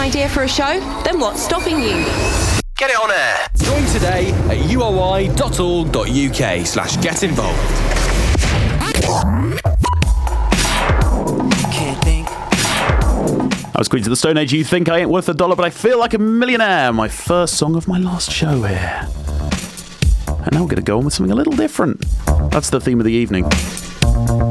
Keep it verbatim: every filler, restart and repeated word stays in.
idea for a show? Then what's stopping you? Get it on air. Join today at uoi.org.uk slash get involved. Can't think. I was Queens of the Stone Age. You think I ain't worth a dollar, but I feel like a millionaire. My first song of my last show here. And now we're going to go on with something a little different. That's the theme of the evening.